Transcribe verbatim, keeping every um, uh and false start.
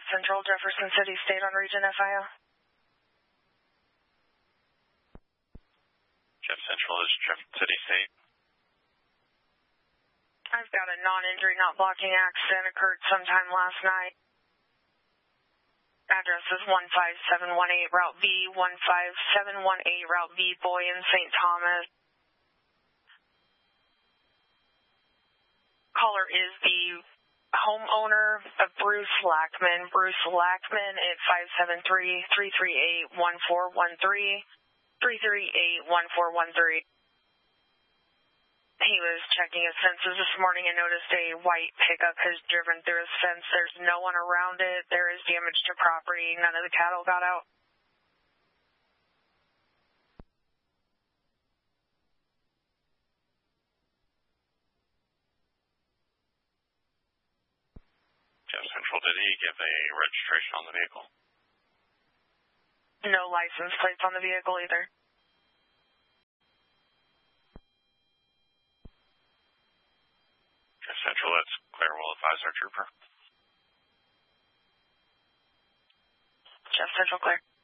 Central, Jefferson City, State on region F I O. Jeff Central is Jefferson City, State. I've got a non-injury, not blocking accident occurred sometime last night. Address is one five seven one eight, Route B, one five seven one eight, Route B, Boyan, Saint Thomas. Caller is the homeowner of Bruce Lackman. Bruce Lackman at five seven three, three three eight, one four one three, three three eight, one four one three. He was checking his fences this morning and noticed a white pickup has driven through his fence. There's no one around it. There is damage to property. None of the cattle got out. Jeff Central, did he give a registration on the vehicle? No license plates on the vehicle either. Jeff Central, that's clear. We'll advise our trooper. Jeff Central, clear.